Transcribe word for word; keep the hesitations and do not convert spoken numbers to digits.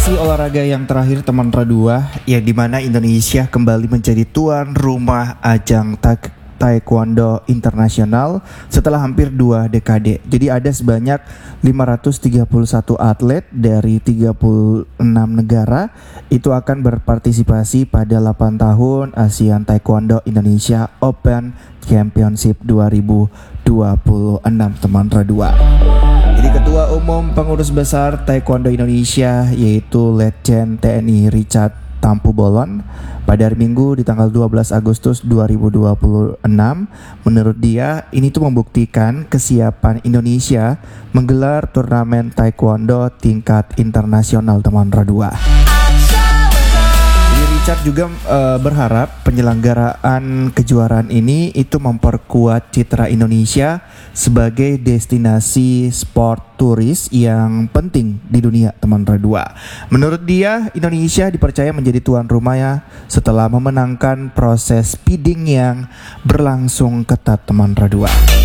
Informasi olahraga yang terakhir teman Radua, yang dimana Indonesia kembali menjadi tuan rumah ajang ta- taekwondo internasional setelah hampir dua dekade. Jadi ada sebanyak lima ratus tiga puluh satu atlet dari tiga puluh enam negara itu akan berpartisipasi pada delapan tahun ASEAN Taekwondo Indonesia Open Championship dua ribu dua puluh enam teman Radua. Jadi Ketua Umum Pengurus Besar Taekwondo Indonesia yaitu Letjen T N I Richard Tampu Bolon pada hari Minggu di tanggal dua belas Agustus dua ribu dua puluh enam, menurut dia ini tuh membuktikan kesiapan Indonesia menggelar turnamen taekwondo tingkat internasional teman Radua. Richard juga uh, berharap penyelenggaraan kejuaraan ini itu memperkuat citra Indonesia sebagai destinasi sport turis yang penting di dunia teman Radua. Menurut dia, Indonesia dipercaya menjadi tuan rumahnya setelah memenangkan proses bidding yang berlangsung ketat teman Radua.